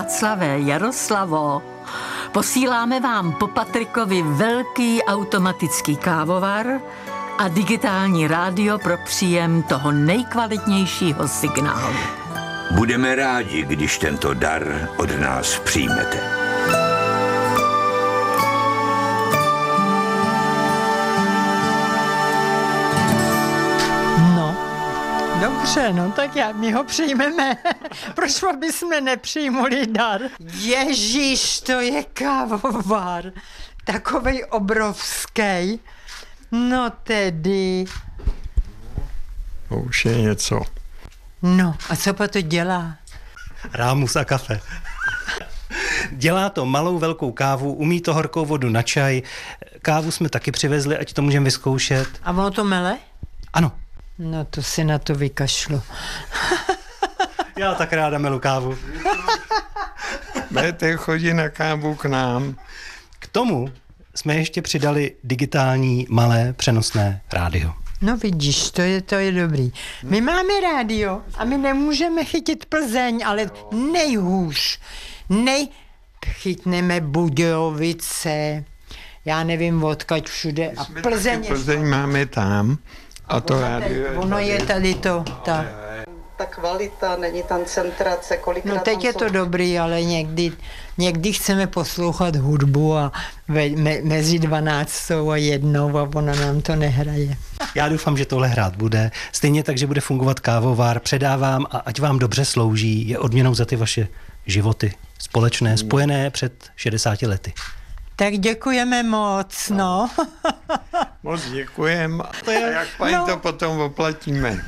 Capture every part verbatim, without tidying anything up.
Václavé, Jaroslavo, posíláme vám po Patrikovi velký automatický kávovar a digitální rádio pro příjem toho nejkvalitnějšího signálu. Budeme rádi, když tento dar od nás přijmete. No, dobře, no tak já, my ho přijmeme. Proč bychom nepřijmuli dar? Ježíš, to je kávovar. Takovej obrovský. No tedy. To už je něco. No, a co pa to dělá? Rámus a kafe. Dělá to malou velkou kávu, umí to horkou vodu na čaj. Kávu jsme taky přivezli, ať to můžeme vyzkoušet. A ono to mele? Ano. No to si na to vykašlu. Já tak ráda milu kávu. Budete chodit na kávu k nám. K tomu jsme ještě přidali digitální malé přenosné rádio. No vidíš, to je, to je dobrý. My máme rádio a my nemůžeme chytit Plzeň, ale nejhůř. Nej... Chytneme Budějovice, já nevím odkaď všude. A Plzeň, Plzeň máme tam a to ono, rádio je ono tady. je tady to. Ta. Ta kvalita, není koncentrace, kolikrát No teď tam je jsou... to dobrý, ale někdy, někdy chceme poslouchat hudbu a ve, me, mezi dvanáctou a jednou a ona nám to nehraje. Já doufám, že tohle hrát bude. Stejně tak, že bude fungovat kávovar. Předávám a ať vám dobře slouží. Je odměnou za ty vaše životy společné, spojené před šedesáti lety. Tak děkujeme moc, no. Moc děkujem. A jak paní no. to potom oplatíme?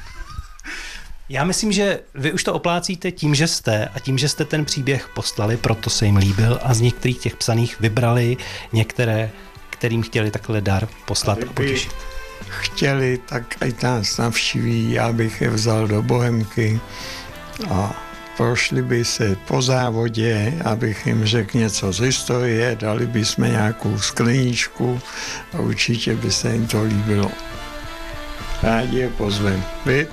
Já myslím, že vy už to oplácíte tím, že jste a tím, že jste ten příběh poslali, proto se jim líbil a z některých těch psaných vybrali některé, kterým chtěli takhle dar poslat a potěšit. Chtěli, tak ať nás navštíví, já bych je vzal do Bohemky a prošli by se po závodě, abych jim řekl něco z historie, dali bychom nějakou skleničku a určitě by se jim to líbilo. Rádi je pozvem. Vy?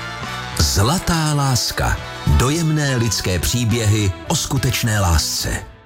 Zlatá láska. Dojemné lidské příběhy o skutečné lásce.